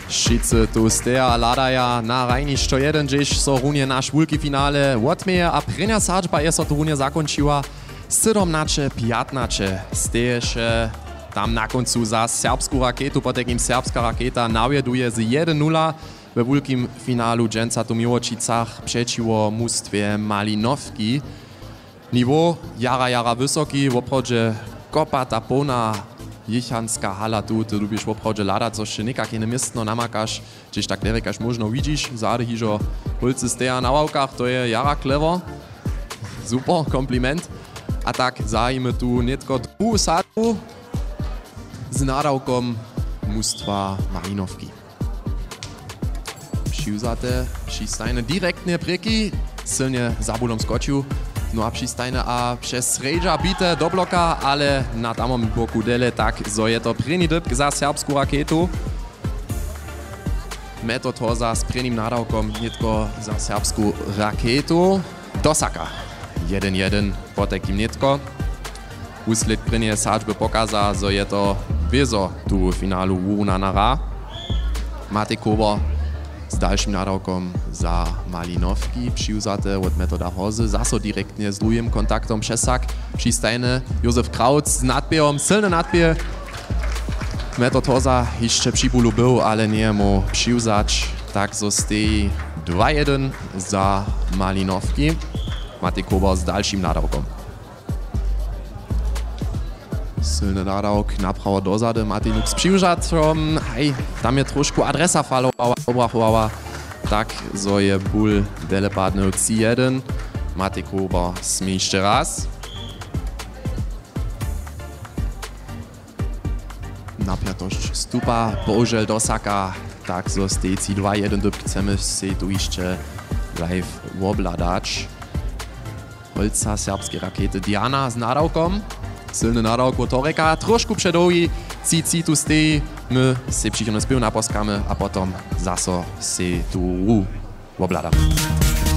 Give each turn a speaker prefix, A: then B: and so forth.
A: Šice tu steja ladaja na rajni što jeden, gdzieś so runie nasz wielki finale odmieje, a prenia sadźba je so tu runie zakończyła 17-15. Steješe tam na koncu za serbsku raketu, potem im serbska raketa nawieduje z 1-0 we wielkim finalu dżęca tu Miłočicach przeciwko mustwie Malinowki. Niwo jara wysoki, woprawdzie kopata pona jichanska hala tu, ty lubisz woprawdzie ladać, co się nikak nie miestno namakasz, gdzieś tak derekaś można widzisz, zady hižo hulcy steja na ławkach, to je jara clever. Super, kompliment. A tak zajmy tu netko druhu sadu z nadawkom mustwa Malinowki. Přiuzate, přistajne direktnie preki, silnie zabulom skočił. No a přistajne a przez sredža bite do bloka, ale na tamom boku dele tak, zo je to první dyb za serbsku raketu. Meto Torza s prvním nadawkom netko za serbsku raketu. Dosaka. 1-1 potek im netko. Úsled prvnie sadžby pokaza, zo je to wiezo tu finalu Wuna nara. Matej Kober z dalszym nadawkom za Malinowki přiuzate od Metoda Hozy. Zaso direktnie z drugim kontaktom Przesak. Přistajne Józef Krautz z nadbierom, silny nadbier. Metod Hoza jeszcze przy bólu był, ale nie mu přiuzać. Tak zostaje 2-1 za Malinowki. Matej Kober z dalszym nadawkom. Silny nadawk naprawo dozady, Matej Lux přiužat. Hej, tam je trošku adresa falowała, obrachowała. Tak, so je ból delepadny 3-1. Matej Kober smie jeszcze raz. Napiętość stupa, bohužel dosaka. Tak, so stej 2-1, dob chcemy się tu jeszcze live obladać. Holca serbskiej rakiety Diana z nadawkom. Silny nadawk od Toreka, trošku předowi, ci tu stej, my se přichodne spěv naposkamy, a potom zaso se tu obladamy.